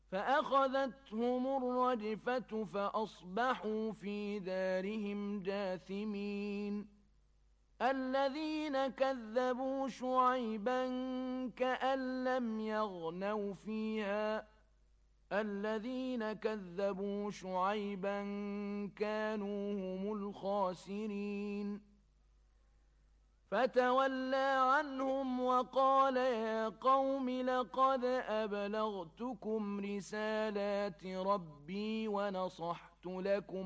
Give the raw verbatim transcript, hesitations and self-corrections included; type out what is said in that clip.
فأخذتهم الرجفة فأصبحوا في دارهم جاثمين. الذين كذبوا شعيبا كأن لم يغنوا فيها الذين كذبوا شعيبا كانوا هم الخاسرين. فتولى عنهم وقال يا قوم لقد أبلغتكم رسالات ربي ونصحت لكم